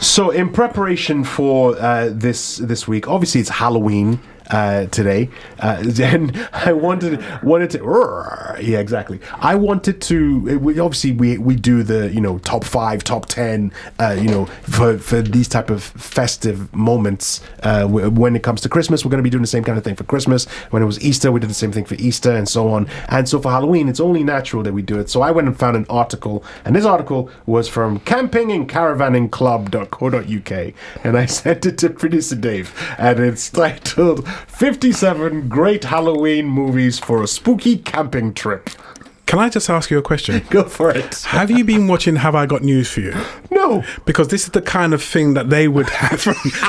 So, in preparation for this week, obviously it's Halloween today, and I wanted to. Yeah, exactly. I wanted to. We do the top 5, top 10. For these type of festive moments. When it comes to Christmas, we're going to be doing the same kind of thing for Christmas. When it was Easter, we did the same thing for Easter, and so on. And so for Halloween, it's only natural that we do it. So I went and found an article, and this article was from campingandcaravaningclub.co.uk, and I sent it to producer Dave, and it's titled 57 Great Halloween Movies for a Spooky Camping Trip. Can I just ask you a question? Go for it. Have you been watching Have I Got News For You? No. Because this is the kind of thing that they would have.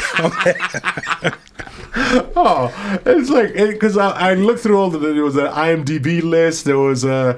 Oh, it's like, because I looked through all there was an IMDb list, there was the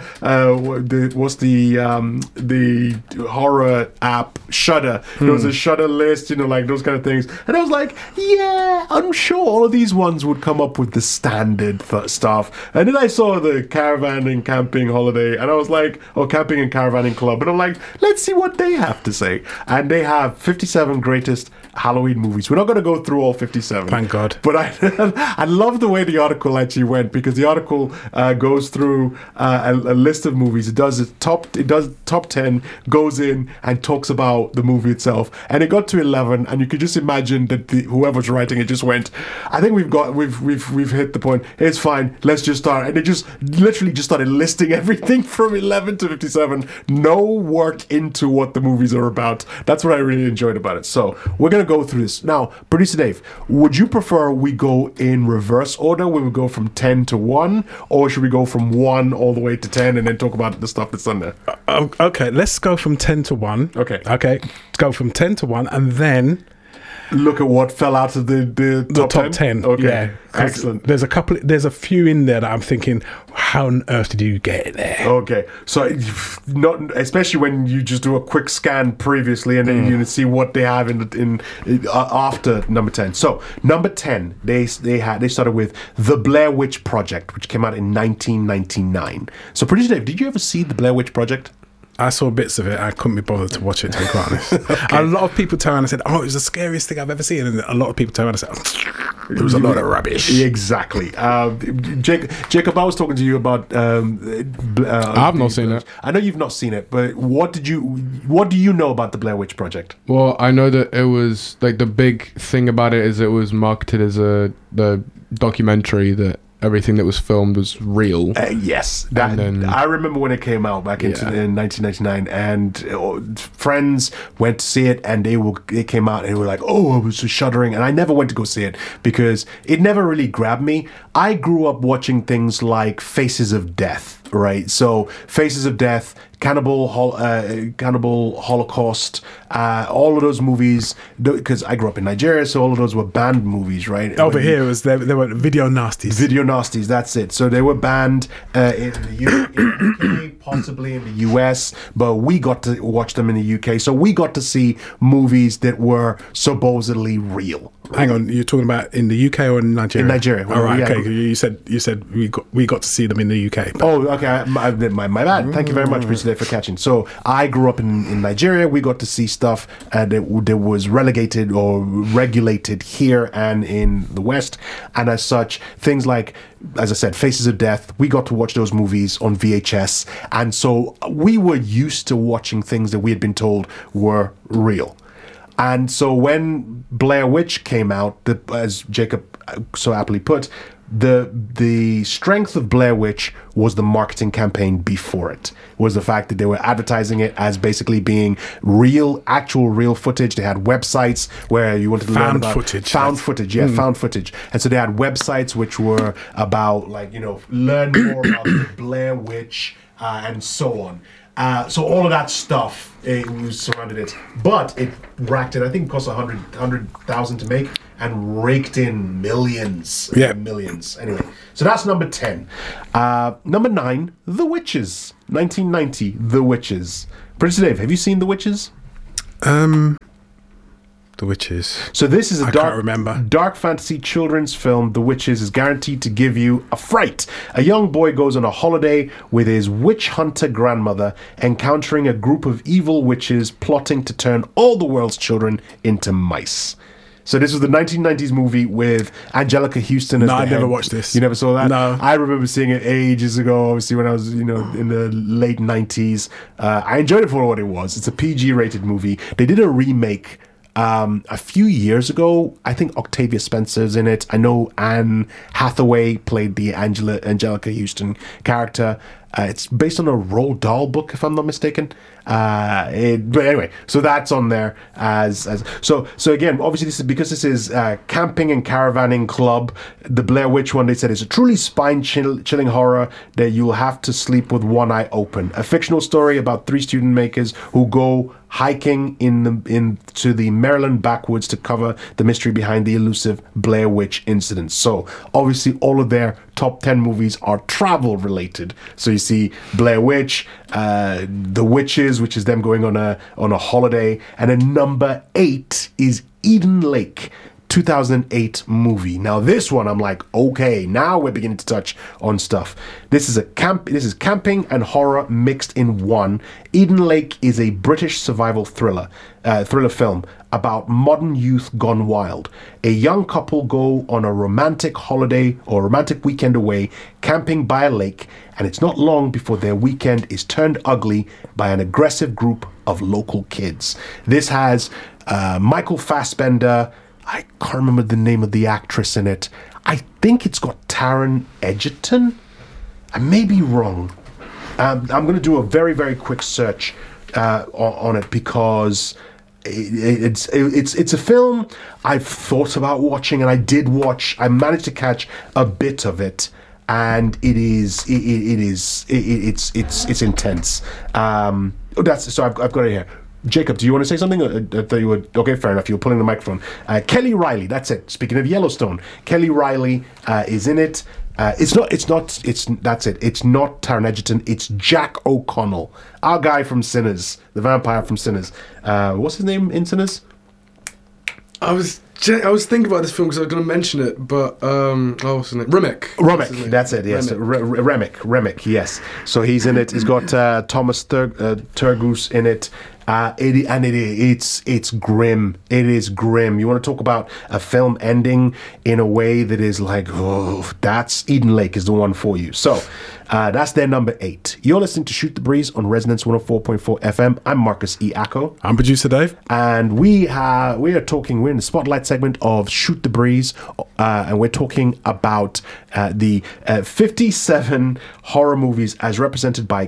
horror app Shudder, there was a Shudder list, like those kind of things, and I was like, yeah, I'm sure all of these ones would come up with the standard stuff, and then I saw the caravan and camping holiday, and I was like, camping and caravanning club, and I'm like, let's see what they have to say, and they have 57 greatest Halloween movies. We're not going to go through all 57. Thank God. But I love the way the article actually went, because the article goes through a list of movies. It does top 10, goes in and talks about the movie itself, and it got to 11, and you could just imagine that whoever's writing it just went, I think we've hit the point. It's fine. Let's just start, and they just literally just started listing everything from 11 to 57. No work into what the movies are about. That's what I really enjoyed about it. So we're gonna go through this now. Producer Dave, would you prefer we go in reverse order, where we go from 10 to 1, or should we go from 1 all the way to 10 and then talk about the stuff that's on there? Okay, let's go from 10 to 1. Okay, let's go from 10 to 1 and then look at what fell out of the top 10. Okay, yeah, excellent. There's a few in there that I'm thinking, how on earth did you get it there? Okay, so not especially when you just do a quick scan previously and then you see what they have in after number 10. So number 10, they started with The Blair Witch Project, which came out in 1999. So producer Dave, did you ever see The Blair Witch Project? I saw bits of it. I couldn't be bothered to watch it, to be quite honest. Okay. A lot of people turned around and said, it was the scariest thing I've ever seen. And a lot of people turned around and said, it was a lot of rubbish. Exactly. Jacob, I was talking to you about... I've not seen it. I know you've not seen it, but what do you know about the Blair Witch Project? Well, I know that it was, like, the big thing about it is it was marketed as the documentary that everything that was filmed was real. Yes. I remember when it came out back in 1999, and friends went to see it, and it came out, and they were like, oh, it was so shuddering, and I never went to go see it because it never really grabbed me. I grew up watching things like Faces of Death, right? So Faces of Death, Cannibal Holocaust, all of those movies, because I grew up in Nigeria, so all of those were banned movies, right? Over here, there were video nasties. Video nasties, that's it. So they were banned in the UK, possibly in the US, but we got to watch them in the UK. So we got to see movies that were supposedly real. Hang on, you're talking about in the UK or in Nigeria? In Nigeria. All right, okay. You said we got to see them in the UK. Oh, okay. My bad. Thank you very much, Mr. for catching. So I grew up in Nigeria. We got to see stuff that was relegated or regulated here and in the West, and as such, things like, as I said, Faces of Death, we got to watch those movies on VHS, and so we were used to watching things that we had been told were real. And so when Blair Witch came out, as Jacob so aptly put, the strength of Blair Witch was the marketing campaign before it. Was the fact that they were advertising it as basically being actual real footage. They had websites where you wanted to learn about found footage. And so they had websites which were about, learn more about the Blair Witch and so on. So all of that stuff, it was surrounded it, but it racked in. I think it cost $100,000 to make, and raked in millions. Millions. Anyway, so that's number 10. Number 9, The Witches, 1990. The Witches. Prince Dave, have you seen The Witches? The The Witches. So this is a I can't remember. dark fantasy children's film. The Witches is guaranteed to give you a fright. A young boy goes on a holiday with his witch hunter grandmother, encountering a group of evil witches plotting to turn all the world's children into mice. So this was the 1990s movie with Angelica Houston as No, the I never head. watched this. You never saw that? No. I remember seeing it ages ago, obviously when I was, in the late 90s. I enjoyed it for what it was. It's a PG-rated movie. They did a remake a few years ago. I think Octavia Spencer's in it. I know Anne Hathaway played the Angelica Houston character. It's based on a Roald Dahl book, if I'm not mistaken. But anyway, so that's on there so again. Obviously, this is camping and caravanning club. The Blair Witch one, they said, is a truly spine-chilling horror that you'll have to sleep with one eye open. A fictional story about 3 student makers who go hiking into the Maryland backwoods to cover the mystery behind the elusive Blair Witch incident. So obviously, all of their top 10 movies are travel related. So you see Blair Witch, The Witches, which is them going on a holiday, and then number 8 is Eden Lake, 2008 movie. Now this one, I'm like, okay, now we're beginning to touch on stuff. This is camping and horror mixed in one. Eden Lake is a British survival thriller film about modern youth gone wild. A young couple go on a romantic holiday or romantic weekend away, camping by a lake, and it's not long before their weekend is turned ugly by an aggressive group of local kids. This has Michael Fassbender. I can't remember the name of the actress in it. I think it's got Taron Egerton. I may be wrong. I'm going to do a very, very quick search on it because it's a film I've thought about watching, and I did watch. I managed to catch a bit of it, and it's intense. So I've got it here. Jacob, do you want to say something? I thought you would. Okay, fair enough. You were pulling the microphone. Kelly Riley, that's it. Speaking of Yellowstone, Kelly Riley is in it. It's not Taron Egerton. It's Jack O'Connell, our guy from Sinners, the vampire from Sinners. What's his name in Sinners? I was thinking about this film because I was going to mention it, but what's his name? Remick. That's it. Yes, Remick. Yes. So he's in it. He's got Thomas Turgoose in it. It's grim. It is grim. You want to talk about a film ending in a way that is like, oh, that's Eden Lake is the one for you. So that's their number 8. You're listening to Shoot the Breeze on Resonance 104.4 FM. I'm Marcus E. Acko. I'm producer Dave. And we're in the spotlight segment of Shoot the Breeze, and we're talking about the 57 horror movies as represented by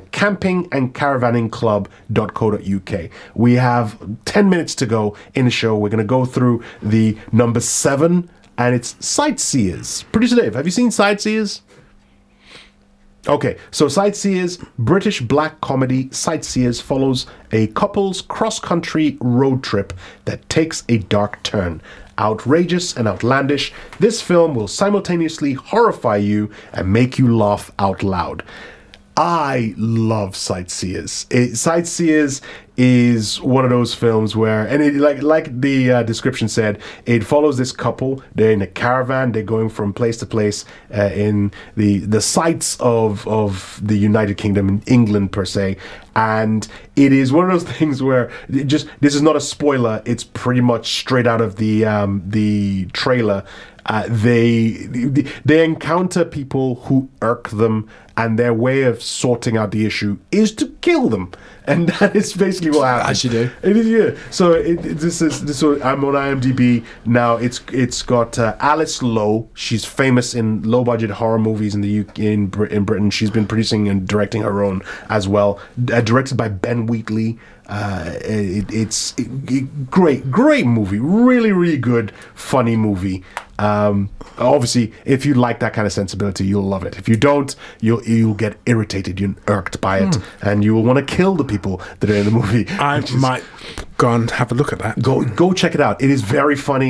campingandcaravanningclub.co.uk. We have 10 minutes to go in the show. We're going to go through the number 7, and it's Sightseers. Producer Dave, have you seen Sightseers? Okay, so Sightseers, British black comedy. Sightseers follows a couple's cross-country road trip that takes a dark turn. Outrageous and outlandish, this film will simultaneously horrify you and make you laugh out loud. I love Sightseers. Sightseers is one of those films where, and it, like the description said, it follows this couple. They're in a caravan. They're going from place to place in the sights of the United Kingdom, in England per se. And it is one of those things where this is not a spoiler. It's pretty much straight out of the trailer. They encounter people who irk them, and their way of sorting out the issue is to kill them, and that is basically what happens. As you do. It is, yeah. So I'm on IMDb now. It's got Alice Lowe. She's famous in low budget horror movies in the UK, in Britain. She's been producing and directing her own as well. Directed by Ben Wheatley. It's great movie. Really, really good, funny movie. Obviously, if you like that kind of sensibility, you'll love it. If you don't, you'll get irritated, you're irked by it, and you will want to kill the people that are in the movie. I might go and have a look at that. Go check it out. It is very funny.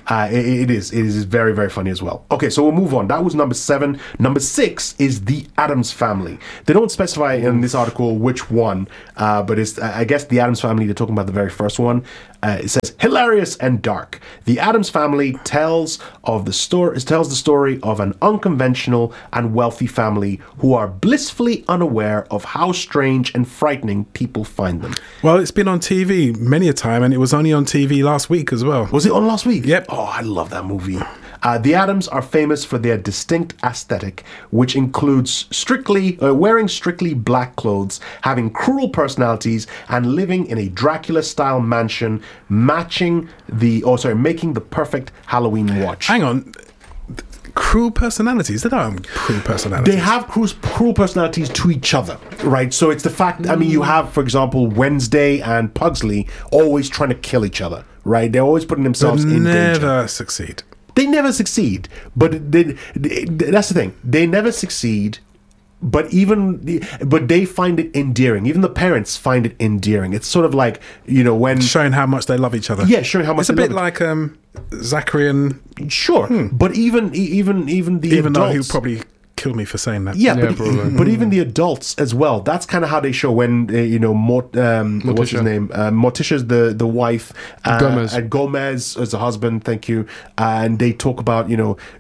It is very, very funny as well. Okay, so we'll move on. That was number 7. Number 6 is The Addams Family. They don't specify in this article which one, but it's I guess The Addams Family. They're talking about the very first one. It says hilarious and dark. The Addams Family tells the story of an unconventional and wealthy family who are blissfully unaware of how strange and frightening people find them. Well, it's been on TV many a time, and it was only on TV last week as well. Was it on last week? Yep. Oh, I love that movie. The Addams are famous for their distinct aesthetic, which includes wearing strictly black clothes, having cruel personalities, and living in a Dracula-style mansion, making the perfect Halloween watch. Hang on. Cruel personalities? They don't have cruel personalities. They have cruel personalities to each other, right? So it's the fact, I mean, you have, for example, Wednesday and Pugsley always trying to kill each other, right? They're always putting themselves in danger. Never succeed. They never succeed, but that's the thing. They never succeed, but they find it endearing. Even the parents find it endearing. It's sort of like, when showing how much they love each other. Yeah, showing how much. It's a bit like Zachary and but even the adults, though he'll probably kill me for saying that. Yeah, but even the adults as well. That's kind of how they show when what's his name? Morticia's the wife, Gomez. And Gomez as the husband. Thank you. And they talk about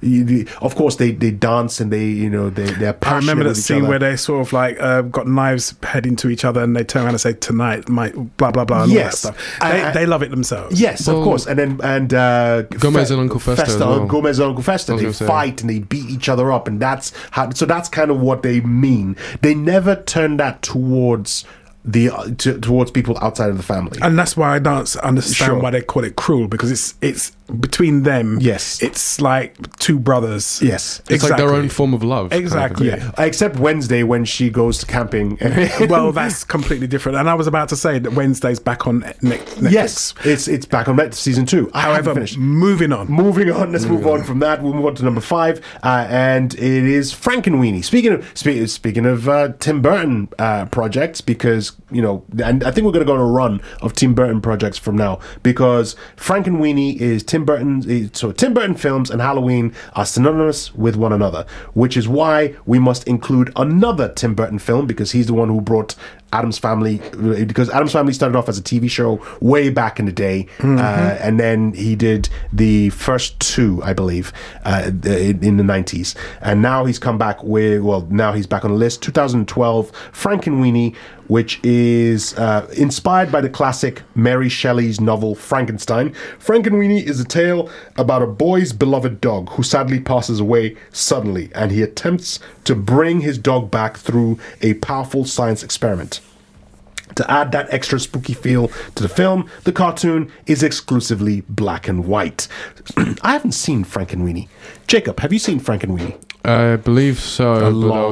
of course they dance and they're passionate. I remember that with each scene other. where they sort of like got knives heading to each other, and they turn around and say tonight, my blah blah blah, and yes. all that stuff. They love it themselves. Yes, of course. And Gomez and Uncle Fester. as well. Gomez and Uncle Fester. They fight and they beat each other up, and that's kind of what they mean. They never turn that towards towards people outside of the family, and that's why I don't understand why they call it cruel, because it's between them. Yes, it's like two brothers. Yes, it's like their own form of love. Exactly. Kind of. Yeah. Except Wednesday when she goes to camping. Well, that's completely different. And I was about to say that Wednesday's back on Netflix. Yes, it's back on Netflix season 2. However, moving on. Let's move on from that. We'll move on to number 5, and it is Frankenweenie. Speaking of Tim Burton projects, because and I think we're going to go on a run of Tim Burton projects from now, because Frankenweenie is Tim Burton films and Halloween are synonymous with one another, which is why we must include another Tim Burton film, because he's the one who brought Addams Family, because Addams Family started off as a TV show way back in the day, and then he did the first 2, I believe, in the 90s, and now he's come back now he's back on the list. 2012, Frankenweenie, which is inspired by the classic Mary Shelley's novel Frankenstein. Frankenweenie is a tale about a boy's beloved dog who sadly passes away suddenly, and he attempts to bring his dog back through a powerful science experiment. To add that extra spooky feel to the film, the cartoon is exclusively black and white. I haven't seen Frankenweenie. Jacob, have you seen Frankenweenie? I believe so. A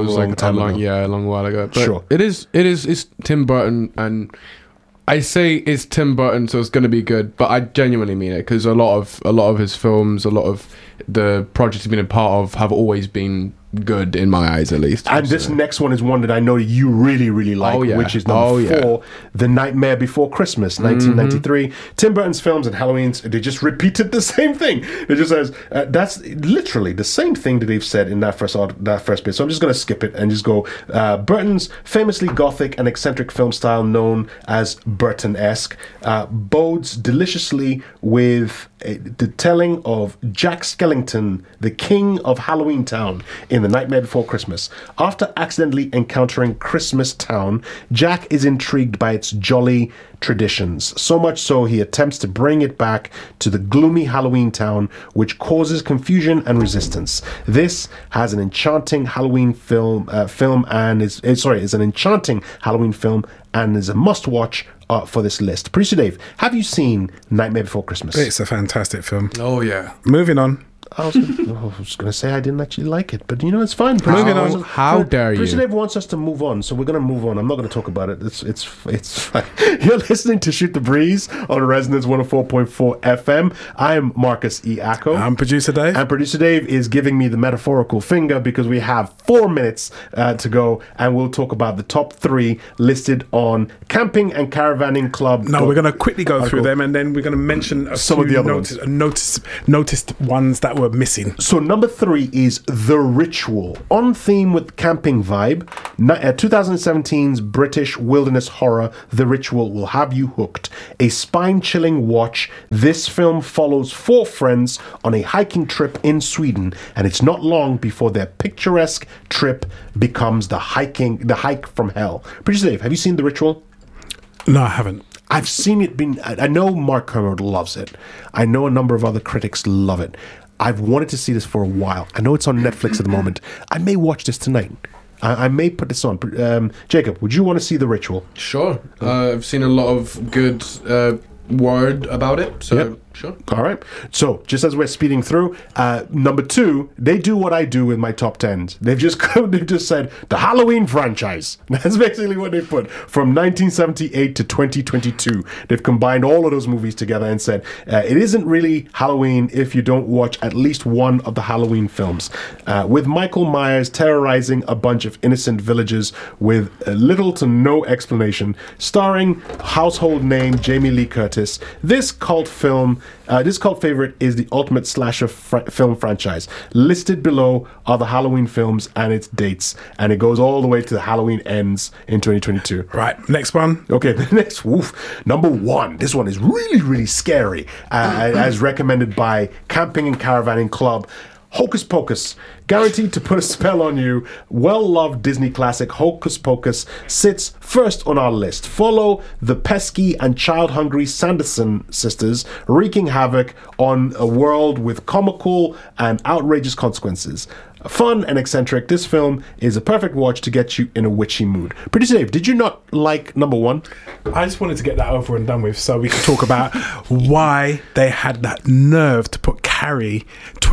long while ago. But sure. It's Tim Burton, and I say it's Tim Burton, so it's going to be good. But I genuinely mean it, because a lot of his films, a lot of the projects he's been a part of have always been good in my eyes, at least. And this next one is one that I know you really, really like, which is number 4, The Nightmare Before Christmas, 1993. Tim Burton's films and Halloween's, they just repeated the same thing. It just says, that's literally the same thing that they've said in that first bit. So I'm just going to skip it and just go, Burton's famously gothic and eccentric film style known as Burton-esque bodes deliciously with the telling of Jack Skellington, the king of Halloween Town in The Nightmare Before Christmas. After accidentally encountering Christmas Town, Jack is intrigued by its jolly traditions, so much so he attempts to bring it back to the gloomy Halloween Town, which causes confusion and resistance. This has an enchanting Halloween film and is an enchanting Halloween film and is a must-watch for this list. Producer Dave, have you seen Nightmare Before Christmas? It's a fantastic film. Oh yeah. Moving on. I was gonna say I didn't actually like it, but it's fine. Moving on. How dare you? Producer Dave wants us to move on, so we're gonna move on. I'm not gonna talk about it. It's fine. You're listening to Shoot the Breeze on Resonance 104.4 FM. I'm Marcus E. Acko. I'm producer Dave. And producer Dave is giving me the metaphorical finger because we have 4 minutes to go, and we'll talk about the top 3 listed on Camping and Caravanning Club. No, we're going to quickly go through them, and then we're going to mention some of the other ones. Noticed ones that were missing. So number 3 is The Ritual, on theme with camping vibe. 2017's British wilderness horror, The Ritual, will have you hooked. A spine-chilling watch. This film follows 4 friends on a hiking trip in Sweden, and it's not long before their picturesque trip becomes the hike from hell. Producer Dave, have you seen The Ritual? No, I haven't. I've seen it I know Mark Kermode loves it. I know a number of other critics love it. I've wanted to see this for a while. I know it's on Netflix at the moment. I may watch this tonight. I may put this on. Jacob, would you want to see The Ritual? Sure. I've seen a lot of good word about it, so Yep. sure. All right. So, just as we're speeding through, number 2, they do what I do with my top 10s. They've just said the Halloween franchise. That's basically what they put. From 1978 to 2022, they've combined all of those movies together and said it isn't really Halloween if you don't watch at least one of the Halloween films. With Michael Myers terrorizing a bunch of innocent villagers with little to no explanation, starring household name Jamie Lee Curtis. This cult favorite is the ultimate slasher film franchise. Listed below are the Halloween films and its dates, and it goes all the way to the Halloween ends in 2022. Right, next one. Okay, the next, number 1. This one is really, really scary, as recommended by Camping and Caravanning Club. Hocus Pocus, guaranteed to put a spell on you. Well-loved Disney classic Hocus Pocus sits first on our list. Follow the pesky and child-hungry Sanderson sisters wreaking havoc on a world with comical and outrageous consequences. Fun and eccentric, this film is a perfect watch to get you in a witchy mood. Producer Dave, did you not like number 1? I just wanted to get that over and done with so we could talk about why they had that nerve to put Carrie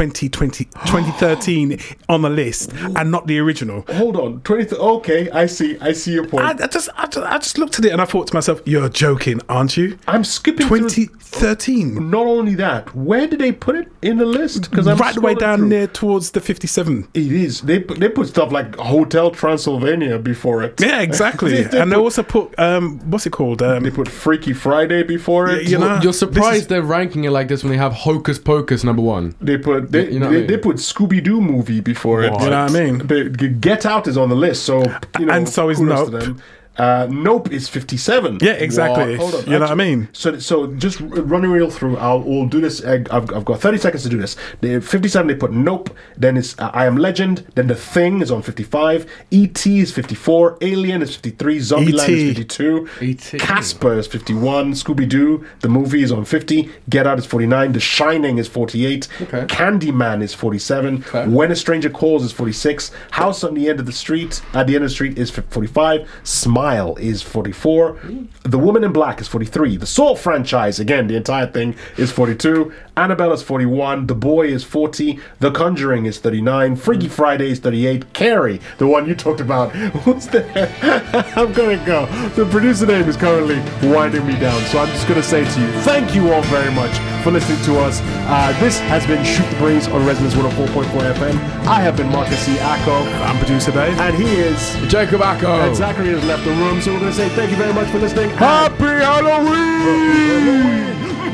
2013 on the list and not the original. Hold on, okay, I see your point. I just looked at it and I thought to myself, you're joking, aren't you? I'm skipping 2013. Not only that, where did they put it in the list? Because I'm right the way down through. near towards the 57. It is. They put stuff like Hotel Transylvania before it. Yeah, exactly. They also put what's it called? They put Freaky Friday before it. You know, You're surprised they're ranking it like this when they have Hocus Pocus number 1. They put they put Scooby Doo movie before it. You know what I mean? Get Out is on the list, so and so is kudos to Nope. them. Nope is 57. Yeah, exactly. Hold on. You know what I mean? So just running real through. We'll do this. I've got 30 seconds to do this. The 57. They put Nope. Then it's I Am Legend. Then The Thing is on 55. E.T. is 54. Alien is 53. Zombieland is 52. E.T. Casper is 51. Scooby Doo the movie is on 50. Get Out is 49. The Shining is 48. Okay. Candyman is 47. Okay. When a Stranger Calls is 46. House on the End of the Street at the End of the Street is 45. Smile is 44. The Woman in Black is 43. The Saw franchise, again, the entire thing is 42. Annabelle is 41. The Boy is 40. The Conjuring is 39. Freaky Friday is 38. Carrie, the one you talked about. What's the I'm gonna go. The producer name is currently winding me down, so I'm just gonna say to you, thank you all very much for listening to us. This has been Shoot the Breeze on Resonance 104.4 FM. I have been Marcus C. Acko. I'm producer Dave. And he is Jacob Acko. and Zachary has left the room, so we're going to say thank you very much for listening. Happy Halloween!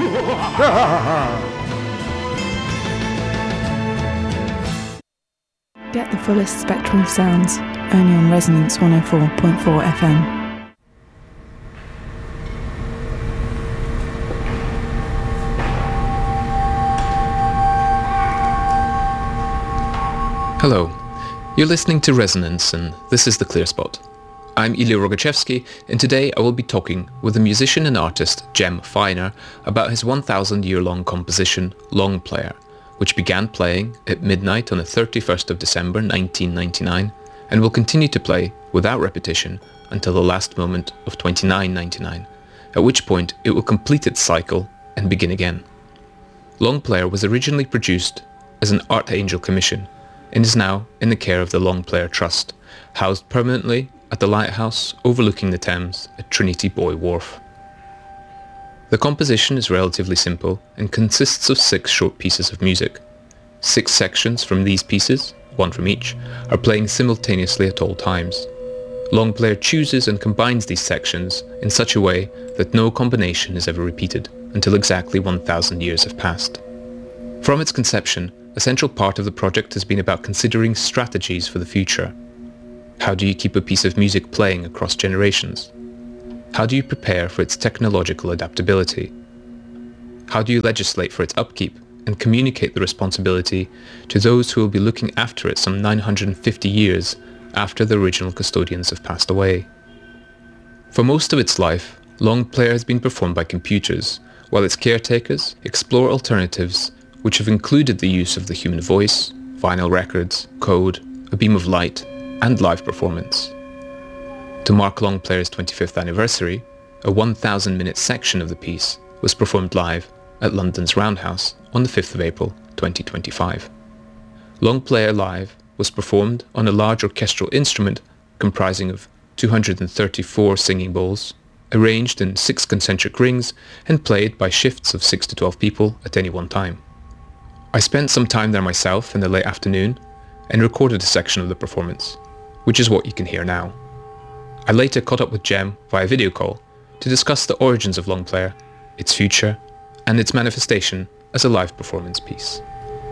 Get the fullest spectrum of sounds, only on Resonance 104.4 FM. Hello, you're listening to Resonance and this is The Clear Spot. I'm Ilya Rogachevsky and today I will be talking with the musician and artist Jem Feiner about his 1,000-year-long composition Long Player, which began playing at midnight on the 31st of December 1999 and will continue to play without repetition until the last moment of 2999, at which point it will complete its cycle and begin again. Long Player was originally produced as an Art Angel commission and is now in the care of the Longplayer Trust, housed permanently at the lighthouse overlooking the Thames at Trinity Buoy Wharf. The composition is relatively simple and consists of 6 short pieces of music. 6 sections from these pieces, 1 from each, are playing simultaneously at all times. Longplayer chooses and combines these sections in such a way that no combination is ever repeated until exactly 1,000 years have passed. From its conception, a central part of the project has been about considering strategies for the future. How do you keep a piece of music playing across generations? How do you prepare for its technological adaptability? How do you legislate for its upkeep and communicate the responsibility to those who will be looking after it some 950 years after the original custodians have passed away? For most of its life, Longplayer has been performed by computers, while its caretakers explore alternatives which have included the use of the human voice, vinyl records, code, a beam of light, and live performance. To mark Longplayer's 25th anniversary, a 1,000-minute section of the piece was performed live at London's Roundhouse on the 5th of April 2025. Longplayer Live was performed on a large orchestral instrument comprising of 234 singing bowls, arranged in 6 concentric rings and played by shifts of 6 to 12 people at any one time. I spent some time there myself in the late afternoon and recorded a section of the performance, which is what you can hear now. I later caught up with Jem via video call to discuss the origins of Longplayer, its future, and its manifestation as a live performance piece.